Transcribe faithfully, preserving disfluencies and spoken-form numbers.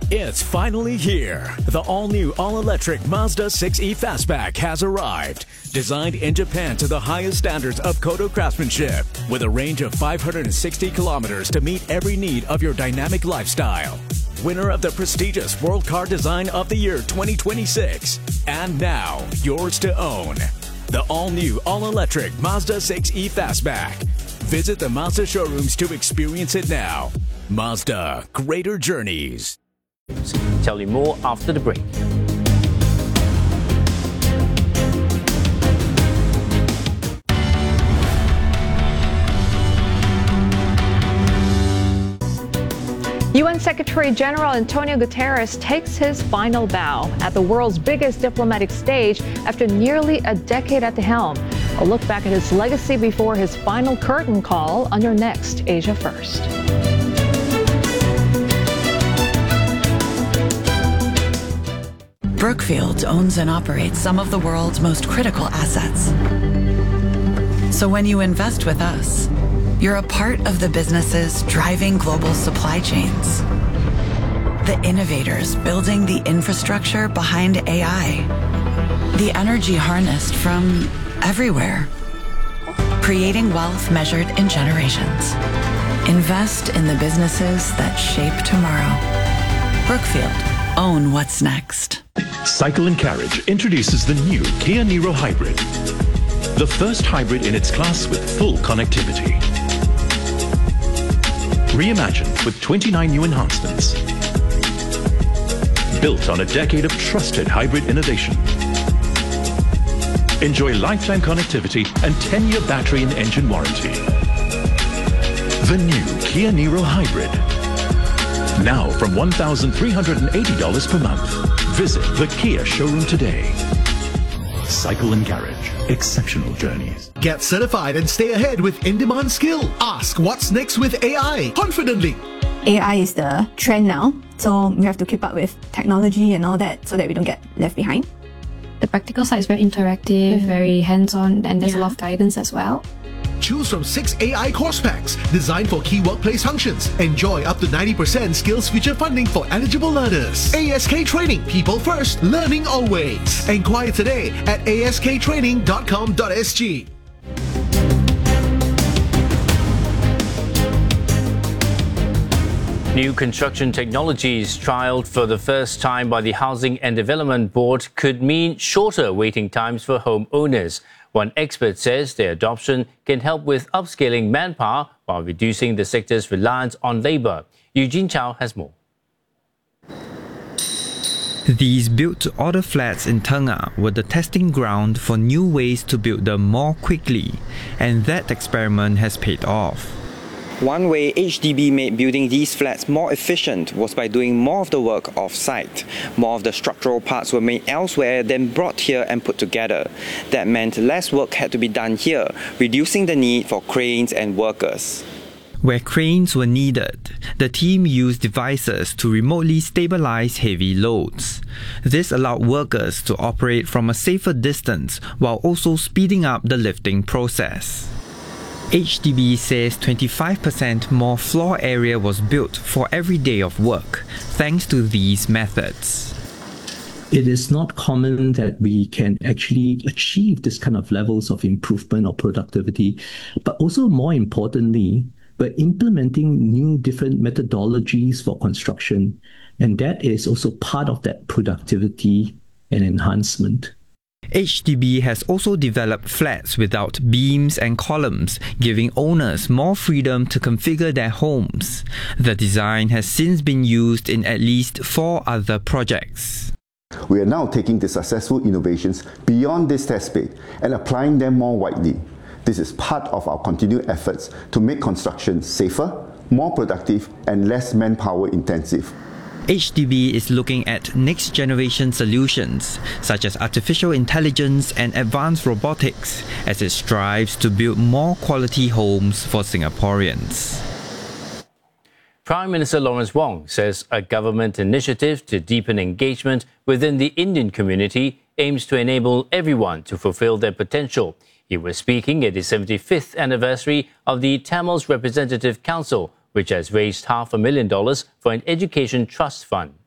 It's finally here. The all-new, all-electric Mazda six E Fastback has arrived. Designed in Japan to the highest standards of Kodo craftsmanship, with a range of five hundred sixty kilometers to meet every need of your dynamic lifestyle. Winner of the prestigious World Car Design of the Year twenty twenty-six. And now, yours to own. The all-new, all-electric Mazda six E Fastback. Visit the Mazda showrooms to experience it now. Mazda, greater journeys. Tell you more after the break. U N Secretary General Antonio Guterres takes his final bow at the world's biggest diplomatic stage after nearly a decade at the helm. A look back at his legacy before his final curtain call on your next Asia First. Brookfield owns and operates some of the world's most critical assets. So when you invest with us, you're a part of the businesses driving global supply chains, the innovators building the infrastructure behind A I, the energy harnessed from everywhere, creating wealth measured in generations. Invest in the businesses that shape tomorrow. Brookfield, own what's next. Cycle and Carriage introduces the new Kia Niro Hybrid, the first hybrid in its class with full connectivity. Reimagined with twenty-nine new enhancements. Built on a decade of trusted hybrid innovation. Enjoy lifetime connectivity and ten-year battery and engine warranty. The new Kia Niro Hybrid. Now from one thousand three hundred eighty dollars per month. Visit the Kia showroom today. Cycle and Garage. Exceptional journeys. Get certified and stay ahead with in-demand skill. Ask what's next with A I confidently. A I is the trend now, so we have to keep up with technology and all that so that we don't get left behind. The practical side is very interactive, mm-hmm. very hands-on, and there's yeah. a lot of guidance as well. Choose from six A I course packs designed for key workplace functions. Enjoy up to ninety percent skills future funding for eligible learners. A S K Training, people first, learning always. Enquire today at a s k training dot com dot s g. New construction technologies trialled for the first time by the Housing and Development Board could mean shorter waiting times for homeowners. One expert says their adoption can help with upscaling manpower while reducing the sector's reliance on labour. Eugene Chow has more. These built-to-order flats in Teng A were the testing ground for new ways to build them more quickly, and that experiment has paid off. One way H D B made building these flats more efficient was by doing more of the work off-site. More of the structural parts were made elsewhere, then brought here and put together. That meant less work had to be done here, reducing the need for cranes and workers. Where cranes were needed, the team used devices to remotely stabilize heavy loads. This allowed workers to operate from a safer distance while also speeding up the lifting process. H D B says twenty-five percent more floor area was built for every day of work, thanks to these methods. It is not common that we can actually achieve this kind of levels of improvement or productivity, but also more importantly, we're implementing new different methodologies for construction, and that is also part of that productivity and enhancement. H D B has also developed flats without beams and columns, giving owners more freedom to configure their homes. The design has since been used in at least four other projects. We are now taking the successful innovations beyond this test bed and applying them more widely. This is part of our continued efforts to make construction safer, more productive, and less manpower intensive. H D B is looking at next-generation solutions, such as artificial intelligence and advanced robotics, as it strives to build more quality homes for Singaporeans. Prime Minister Lawrence Wong says a government initiative to deepen engagement within the Indian community aims to enable everyone to fulfill their potential. He was speaking at the seventy-fifth anniversary of the Tamils Representative Council, which has raised half a million dollars for an education trust fund.